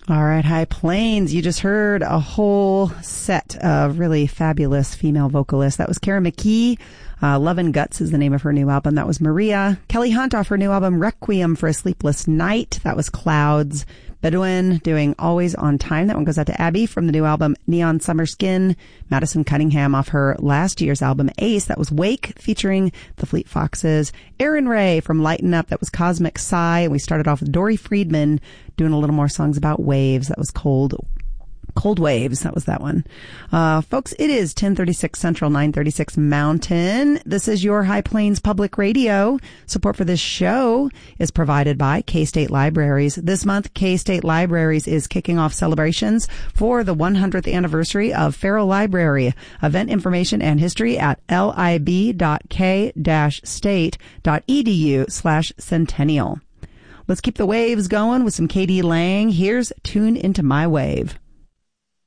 All right, High Plains. You just heard a whole set of really fabulous female vocalists. That was Kara McKee. Love and Guts is the name of her new album. That was Maria. Kelly Hunt off her new album Requiem for a Sleepless Night. That was Clouds. Bedouin doing Always on Time. That one goes out to Abby from the new album Neon Summer Skin. Madison Cunningham off her last year's album Ace. That was Wake featuring the Fleet Foxes. Aaron Ray from Lighten Up. That was Cosmic Sigh. And we started off with Dory Friedman doing a little more songs about waves. That was Cold Waves. That was that one. Folks, it is 10:36 Central, 9:36 Mountain. This is your High Plains Public Radio. Support for this show is provided by K-State Libraries. This month, K-State Libraries is kicking off celebrations for the 100th anniversary of Farrell Library. Event information and history at lib.k-state.edu/centennial. Let's keep the waves going with some K.D. Lang. Here's Tune Into My Wave.